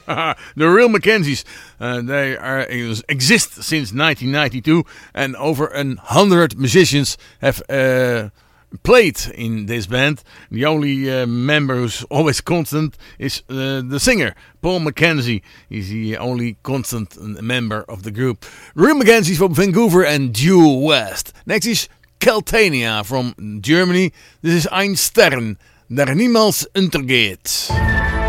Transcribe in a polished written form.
The Real Mackenzies. They exist since 1992, and over 100 musicians have played in this band. The only member who's always constant is the singer, Paul McKenzie. He's the only constant member of the group. Real Mackenzies from Vancouver and Due West. Next is Keltania from Germany. This is Ein Stern, der niemals untergeht.